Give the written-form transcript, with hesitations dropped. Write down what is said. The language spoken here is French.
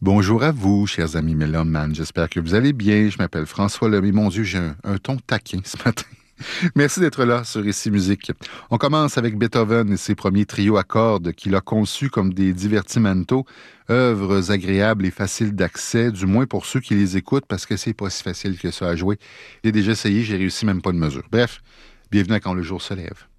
Bonjour à vous, chers amis mélomanes. J'espère que vous allez bien. Je m'appelle François Lemay. Mon Dieu, j'ai un ton taquin ce matin. Merci d'être là sur Ici Musique. On commence avec Beethoven et ses premiers trios à cordes qu'il a conçus comme des divertimentos, œuvres agréables et faciles d'accès, du moins pour ceux qui les écoutent, parce que c'est pas si facile que ça à jouer. J'ai déjà essayé, j'ai réussi même pas de mesure. Bref, bienvenue à Quand le jour se lève.